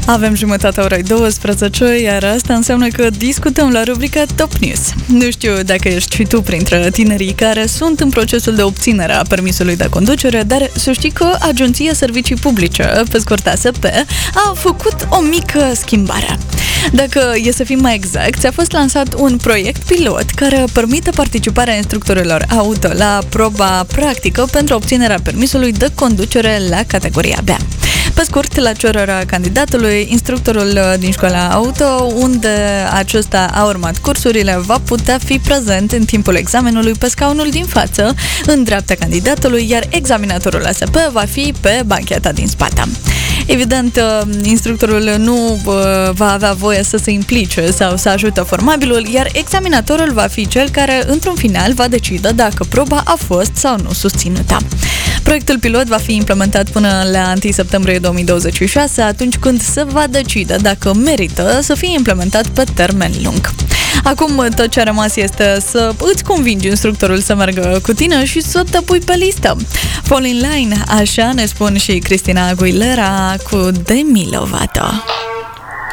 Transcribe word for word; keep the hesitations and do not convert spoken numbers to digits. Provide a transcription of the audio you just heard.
Avem jumătatea orei douăsprezece, iar asta înseamnă că discutăm la rubrica Top News. Nu știu dacă ești și tu printre tinerii care sunt în procesul de obținere a permisului de conducere, dar să știi că Agenția Servicii Publice, pe scurt A S P, a făcut o mică schimbare. Dacă e să fim mai exact, a fost lansat un proiect pilot care permite participarea instructorilor auto la proba practică pentru obținerea permisului de conducere la categoria B. Pe scurt, la cererea candidatului, instructorul din școala auto, unde acesta a urmat cursurile, va putea fi prezent în timpul examenului pe scaunul din față, în dreapta candidatului, iar examinatorul A S P va fi pe bancheta din spate. Evident, instructorul nu va avea voie să se implice sau să ajute formabilul, iar examinatorul va fi cel care, într-un final, va decide dacă proba a fost sau nu susținută. Proiectul pilot va fi implementat până la întâi septembrie două mii douăzeci și șase, atunci când se va decide dacă merită să fie implementat pe termen lung. Acum tot ce a rămas este să îți convingi instructorul să meargă cu tine și să te pui pe listă. Fall in line, așa ne spun și Cristina Aguilera cu Demi Lovato.